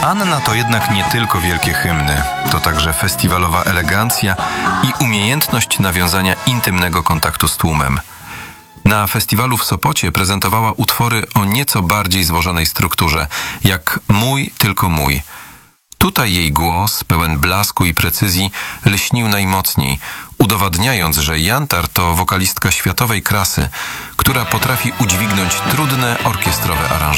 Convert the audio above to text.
Anna to jednak nie tylko wielkie hymny, to także festiwalowa elegancja i umiejętność nawiązania intymnego kontaktu z tłumem. Na festiwalu w Sopocie prezentowała utwory o nieco bardziej złożonej strukturze, jak Mój, tylko mój. Tutaj jej głos, pełen blasku i precyzji, lśnił najmocniej, udowadniając, że Jantar to wokalistka światowej klasy, która potrafi udźwignąć trudne orkiestrowe aranżacje.